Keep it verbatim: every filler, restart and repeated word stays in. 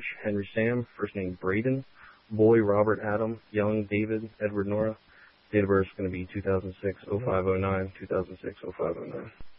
Henry Sam, first name Braden, boy Robert Adam, young David Edward Nora. Date of birth is going to be two thousand six oh five oh nine, two thousand six oh five oh nine.